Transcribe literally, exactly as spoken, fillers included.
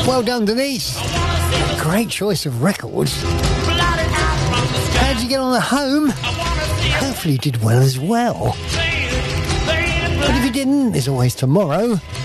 Well done, Denise. Great choice of records. How did you get on at home? Hopefully you did well as well. But if you didn't, there's always tomorrow.